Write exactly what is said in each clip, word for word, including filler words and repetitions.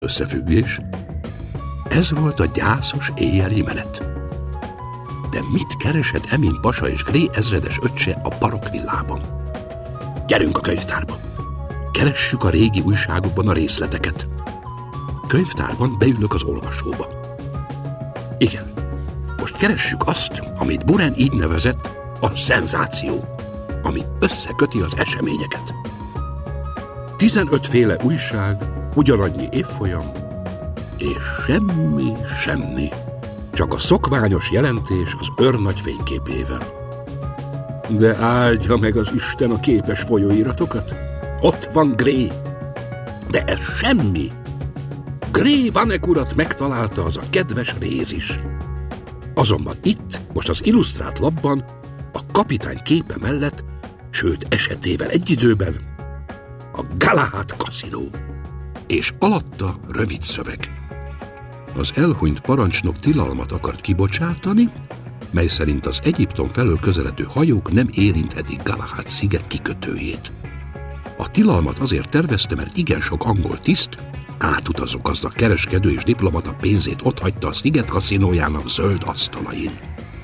Összefüggés? Ez volt a gyászos éjjeli menet. De mit keresett Emin pasa és Grey ezredes öccse a barokk villában? Gyerünk a könyvtárba! Keressük a régi újságokban a részleteket. Könyvtárban beülök az olvasóba. Igen, most keressük azt, amit Buren így nevezett a szenzáció, ami összeköti az eseményeket. tizenötféle újság, ugyanannyi évfolyam, és semmi, semmi, csak a szokványos jelentés az őrnagy fényképével. De áldja meg az Isten a képes folyóiratokat. Ott van Grey. De ez semmi. Grey Vanek urat megtalálta az a kedves réz is. Azonban itt, most az illusztrált lapban, a kapitány képe mellett, sőt esetével egy időben, a Galahad kaszinó, és alatta rövid szöveg. Az elhunyt parancsnok tilalmat akart kibocsátani, mely szerint az Egyiptom felől közeledő hajók nem érinthetik Galahad sziget kikötőjét. A tilalmat azért tervezte, mert igen sok angol tiszt, átutazó gazdag kereskedő és diplomata pénzét otthagyta a sziget kaszinójának zöld asztalain.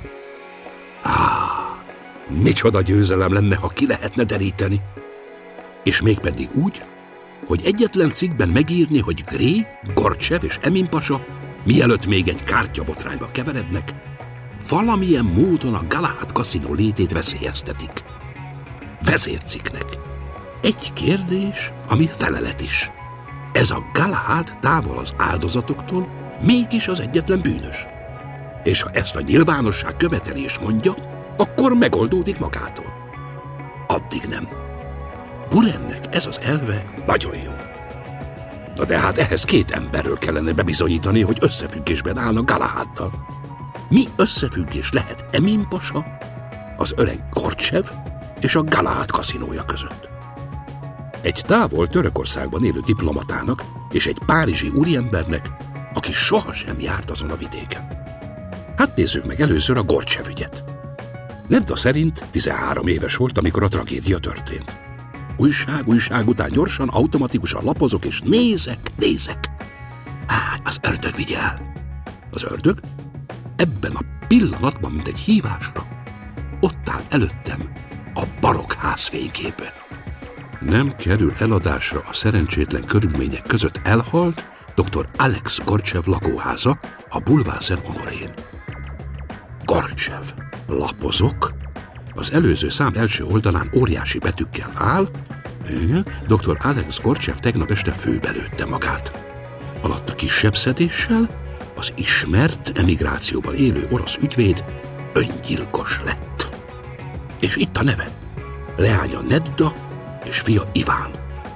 Á, micsoda győzelem lenne, ha ki lehetne deríteni. És mégpedig úgy, hogy egyetlen cikkben megírni, hogy Grey, Gorcsev és Emin pasa, mielőtt még egy kártyabotrányba keverednek, valamilyen módon a Galahad kaszinó létét veszélyeztetik. Vezércikknek. Egy kérdés, ami felelet is. Ez a Galahad távol az áldozatoktól, mégis az egyetlen bűnös. És ha ezt a nyilvánosság követeli és mondja, akkor megoldódik magától. Addig nem. Burennek ez az elve nagyon jó. Na de hát ehhez két emberről kellene bebizonyítani, hogy összefüggésben állnak Galahaddal. Mi összefüggés lehet Emin pasa, az öreg Gorcsev és a Galahad kaszinója között? Egy távol Törökországban élő diplomatának és egy párizsi úriembernek, aki sohasem járt azon a vidéken. Hát nézzük meg először a Gorcsev ügyet. Nedda szerint tizenhárom éves volt, amikor a tragédia történt. Újság, újság után gyorsan, automatikusan lapozok, és nézek, nézek. Á, az ördög vigye el. Az ördög? Ebben a pillanatban, mint egy hívásra, ott áll előttem a barokház fényképe. Nem kerül eladásra a szerencsétlen körülmények között elhalt doktor Alex Gorcsev lakóháza a Boulevard Saint-Honorén. Gorcsev. Lapozok. Az előző szám első oldalán óriási betűkkel áll, doktor Alex Gorcsev tegnap este főbe lőtte magát. Alatt a kisebb szedéssel az ismert emigrációban élő orosz ügyvéd öngyilkos lett. És itt a neve. Leánya Nedda és fia Iván.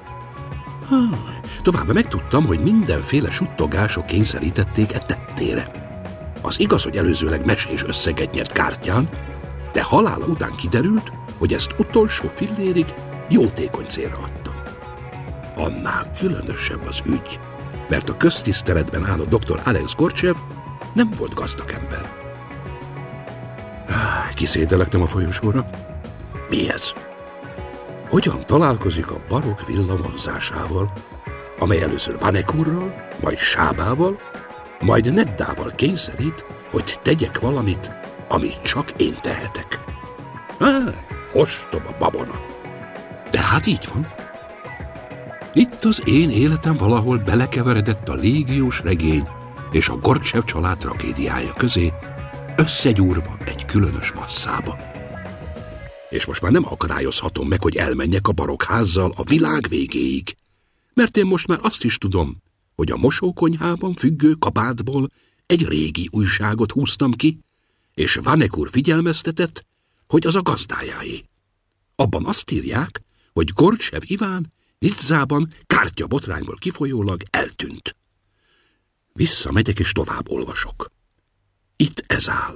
Továbbá megtudtam, hogy mindenféle suttogások kényszerítették e tettére. Az igaz, hogy előzőleg mesés összeget nyert kártyán, de halála után kiderült, hogy ezt utolsó fillérig jótékony célra adta. Annál különösebb az ügy, mert a köztiszteletben álló doktor Alex Gorcsev nem volt gazdag ember. Kiszédelektem a folyosóra. Mi ez? Hogyan találkozik a barokk villa vonzásával, amely először Vanek úrral, majd Sábával, majd Neddával kényszerít, hogy tegyek valamit, amit csak én tehetek. Á, ostoba babona. De hát így van. Itt az én életem valahol belekeveredett a légiós regény és a Gorcsev család tragédiája közé, összegyúrva egy különös masszába. És most már nem akadályozhatom meg, hogy elmenjek a barokkházzal a világ végéig, mert én most már azt is tudom, hogy a mosókonyhában függő kabátból egy régi újságot húztam ki, és Vanek úr figyelmeztetett, hogy az a gazdájáé. Abban azt írják, hogy Gorcsev Iván Nizzában kártyabotrányból kifolyólag eltűnt. Visszamegyek és tovább olvasok. Itt ez áll.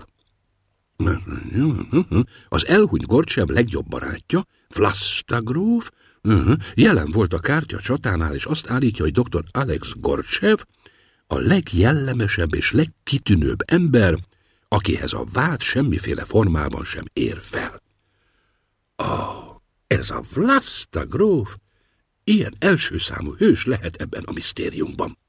Az elhunyt Gorcsev legjobb barátja, Vlasta gróf, jelen volt a kártya csatánál, és azt állítja, hogy doktor Alex Gorcsev a legjellemesebb és legkitűnőbb ember, akihez a vád semmiféle formában sem ér fel. Ó, oh, ez a Vlasta gróf ilyen elsőszámú hős lehet ebben a misztériumban.